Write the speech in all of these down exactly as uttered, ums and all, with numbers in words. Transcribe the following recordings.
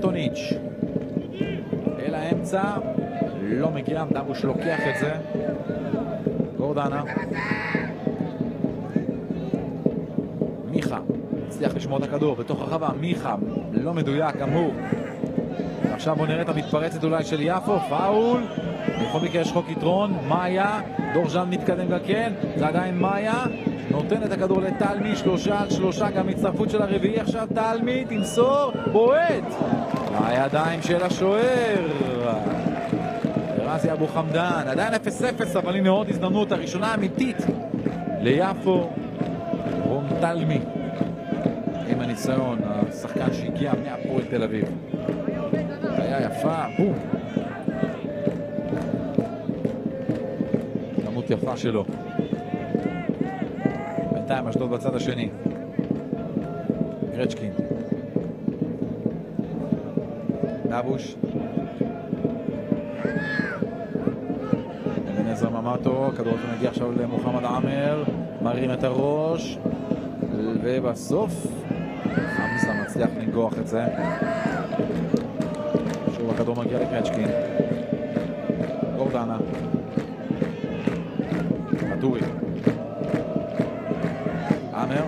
אנטוניץ' אל האמצע, לא מגיע, דבוש לוקח את זה. גורדנה, מיכה הצליח לשמור את הכדור בתוך הרחבה, מיכה לא מדויק גם הוא. עכשיו בוא נראה את המתפרצת אולי של יפו, פאול, בכל מקרה יש חוק יתרון. מאיה, דורז'אן מתקדם גם כן, זה עדיין מאיה, נותן את הכדור לטלמי, שלושה על שלושה, גם הצטרפות של הרביעי. עכשיו טלמי תמסור, בועט הידיים של השוער רזי אבו חמדן, עדיין אפס אפס, אבל הנה עוד הזדמנות, הראשונה האמיתית ליפו. רום טלמי עם הניסיון, השחקן שהגיע מהפועל תל אביב, היה יפה, בום, דמות יפה שלו. בינתיים אשדוד בצד השני, גרצ'קין, דבוש, אבן עזרא ממטו, כדור הזה מגיע עכשיו למוחמד עמר, מרים את הראש, ובסוף חמזה מצליח לנגוח את זה. שוב הכדור מגיע לגרצ'קין, גורדנה, חתורי, עמר,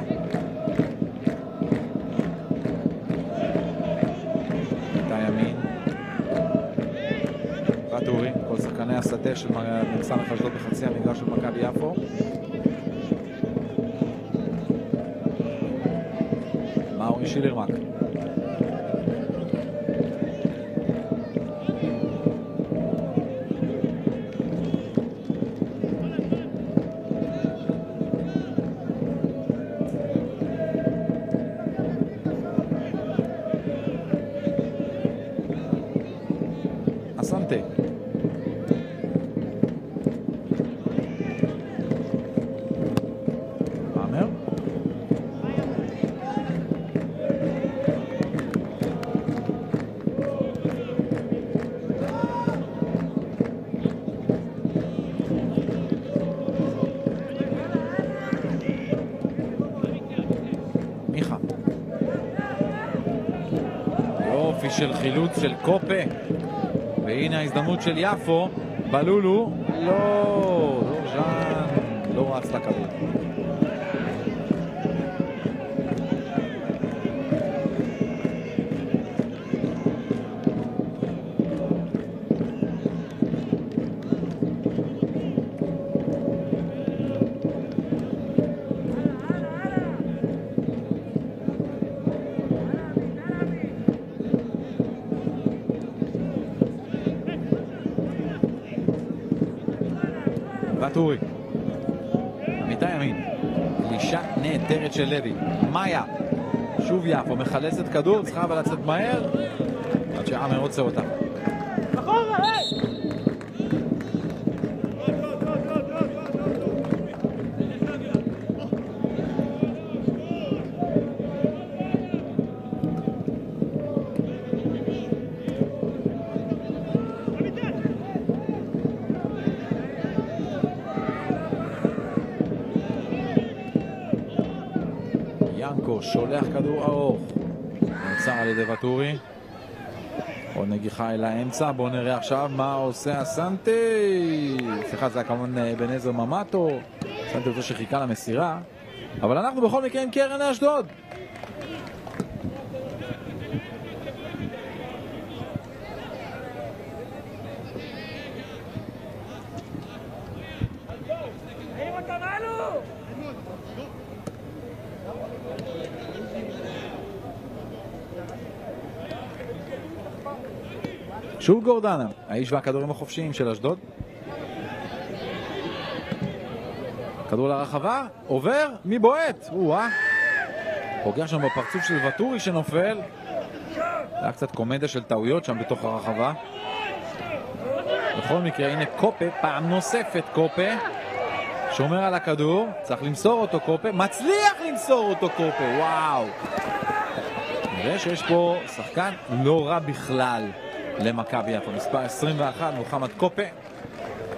איתי ימין, חתורי, כל שחקני השדה של סמך אשדוד בחצי המגרש של מכבי יפו. מאורי שילרמק, אסנטה, עמר, מיכה, יופי של חילוץ של קופה, והנה ההזדמנות של יפו. בלולו, לא, דורז'אן לא רץ לכדור. טורי, עמיתי ימין, גלישה נהדרת של לוי, מאיה, שוב יפו, מחלצת כדור, צריכה אבל לצאת מהר, עד שעמר רוצה אותה. ינקו שולח כדור ארוך, נעצר על ידי וטורי, עוד נגיחה אל האמצע. בואו נראה עכשיו מה עושה אסנטי. סליחה, זה היה כמובן אבן עזרא ממטו, אסנטי אותו שחיכה למסירה, אבל אנחנו בכל מקרה עם קרן אשדוד. שוב גורדנה, האיש והכדורים החופשיים של אשדוד. כדור לרחבה, עובר, מי בועט? וואה, פוגע שם בפרצוף של וטורי שנופל. היה קצת קומדיה של טעויות שם בתוך הרחבה. בכל מקרה, הנה קופה, פעם נוספת קופה, שומר על הכדור, צריך למסור אותו קופה, מצליח למסור אותו קופה, וואו. נראה שיש פה שחקן לא רע בכלל למכבי יפו, מספר עשרים ואחת, מוחמד קופה.